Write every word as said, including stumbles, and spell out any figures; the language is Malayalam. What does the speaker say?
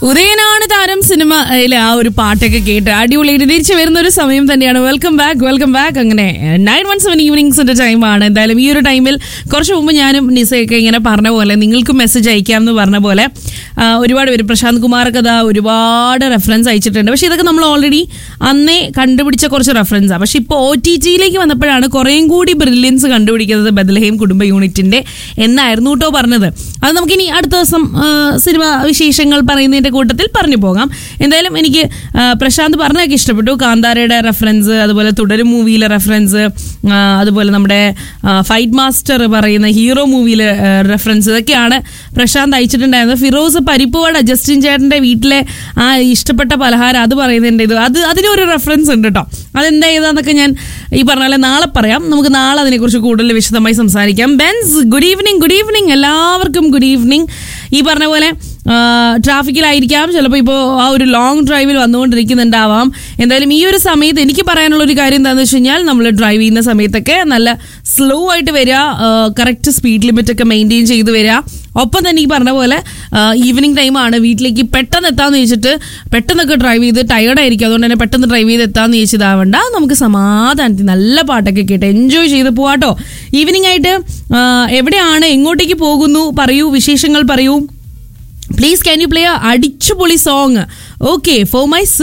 ഉദയനാണ് താരം സിനിമയിലെ ആ ഒരു പാട്ടൊക്കെ കേട്ട് അടിപൊളിയായിട്ട് തിരിച്ചു വരുന്ന ഒരു സമയം തന്നെയാണ്. വെൽക്കം ബാക്ക് വെൽക്കം ബാക്ക് അങ്ങനെ നയൻ വൺ സെവൻ ഈവനിങ്സിന്റെ ടൈമാണ്. എന്തായാലും ഈ ഒരു ടൈമിൽ കുറച്ച് മുമ്പ് ഞാനും നിസയൊക്കെ ഇങ്ങനെ പറഞ്ഞ പോലെ നിങ്ങൾക്ക് മെസ്സേജ് അയക്കാം എന്ന് പറഞ്ഞ പോലെ ഒരുപാട് പേര് പ്രശാന്ത് കുമാറൊക്കെ അതാ ഒരുപാട് റെഫറൻസ് അയച്ചിട്ടുണ്ട്. പക്ഷെ ഇതൊക്കെ നമ്മൾ ഓൾറെഡി അന്നേ കണ്ടുപിടിച്ച കുറച്ച് റെഫറൻസാണ്. പക്ഷെ ഇപ്പോൾ ഒ ടി ജിയിലേക്ക് വന്നപ്പോഴാണ് കുറേയും കൂടി ബ്രില്യൻസ് കണ്ടുപിടിക്കുന്നത് ബദൽഹേം കുടുംബ യൂണിറ്റിന്റെ എന്നായിരുന്നു കേട്ടോ പറഞ്ഞത്. അത് നമുക്കിനി അടുത്ത ദിവസം സിനിമ വിശേഷങ്ങൾ പറയുന്നതിന്റെ കൂട്ടത്തിൽ പറഞ്ഞു പോകാം. എന്തായാലും എനിക്ക് പ്രശാന്ത് പറഞ്ഞൊക്കെ ഇഷ്ടപ്പെട്ടു. കാന്താരയുടെ റെഫറൻസ്, അതുപോലെ തുടരും മൂവിയിലെ റെഫറൻസ്, അതുപോലെ നമ്മുടെ ഫൈറ്റ് മാസ്റ്റർ പറയുന്ന ഹീറോ മൂവിയിലെ റെഫറൻസ്, ഇതൊക്കെയാണ് പ്രശാന്ത് അയച്ചിട്ടുണ്ടായിരുന്നത്. ഫിറോസ് പരിപ്പുവട ജസ്റ്റിൻ ചേട്ടന്റെ വീട്ടിലെ ആ ഇഷ്ടപ്പെട്ട പലഹാരം അത് പറയുന്നുണ്ട്. ഇത് അത് അതിനൊരു റെഫറൻസ് ഉണ്ട് കേട്ടോ. അതെന്താ ഏതാന്നൊക്കെ ഞാൻ ഈ പറഞ്ഞ പോലെ നാളെ പറയാം. നമുക്ക് നാളെ അതിനെക്കുറിച്ച് കൂടുതൽ വിശദമായി സംസാരിക്കാം. Benz good evening. Good evening എല്ലാവർക്കും ഗുഡ് ഈവനിങ്. ഈ പറഞ്ഞ പോലെ ട്രാഫിക്കിലായിരിക്കാം, ചിലപ്പോൾ ഇപ്പോൾ ആ ഒരു ലോങ് ഡ്രൈവിൽ വന്നുകൊണ്ടിരിക്കുന്നുണ്ടാവാം. എന്തായാലും ഈ ഒരു സമയത്ത് എനിക്ക് പറയാനുള്ള ഒരു കാര്യം എന്താണെന്ന് വെച്ച് കഴിഞ്ഞാൽ, നമ്മൾ ഡ്രൈവ് ചെയ്യുന്ന സമയത്തൊക്കെ നല്ല സ്ലോ ആയിട്ട് വരിക, കറക്റ്റ് സ്പീഡ് ലിമിറ്റ് ഒക്കെ മെയിൻറ്റെയിൻ ചെയ്ത് വരിക. ഒപ്പം തന്നെ ഈ പറഞ്ഞ പോലെ ഈവനിങ് ടൈമാണ്, വീട്ടിലേക്ക് പെട്ടെന്ന് എത്താമെന്ന് വെച്ചിട്ട് പെട്ടെന്നൊക്കെ ഡ്രൈവ് ചെയ്ത് ടയർഡായിരിക്കും. അതുകൊണ്ട് തന്നെ പെട്ടെന്ന് ഡ്രൈവ് ചെയ്ത് എത്താമെന്ന് ചോദിച്ചതാവണ്ട, നമുക്ക് സമാധാനത്തിൽ നല്ല പാട്ടൊക്കെ കേട്ട് എൻജോയ് ചെയ്ത് പോവാട്ടോ. ഈവനിങ് ആയിട്ട് എവിടെയാണ്, എങ്ങോട്ടേക്ക് പോകുന്നു, പറയൂ, വിശേഷങ്ങൾ പറയൂ. പ്ലീസ് ക്യാൻ യു പ്ലേ അ അടിച്ചുപൊളി സോങ്? Okay, for my